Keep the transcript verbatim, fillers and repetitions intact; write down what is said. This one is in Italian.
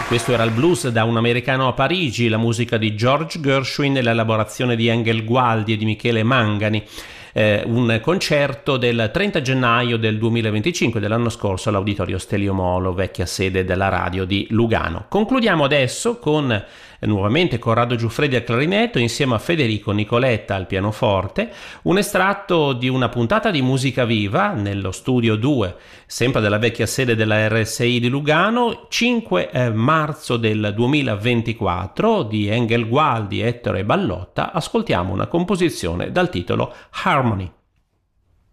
Questo era il blues da un americano a Parigi, la musica di George Gershwin e l'elaborazione di Engel Gualdi e di Michele Mangani. Eh, un concerto del trenta gennaio del duemilaventicinque, dell'anno scorso, all'Auditorio Stelio Molo, vecchia sede della radio di Lugano. Concludiamo adesso con eh, nuovamente Corrado Giuffredi al clarinetto insieme a Federico Nicoletta al pianoforte, un estratto di una puntata di Musica Viva nello studio due, sempre della vecchia sede della R S I di Lugano, cinque marzo del duemilaventiquattro, di Engel Gualdi, Ettore Ballotta. Ascoltiamo una composizione dal titolo Harmony.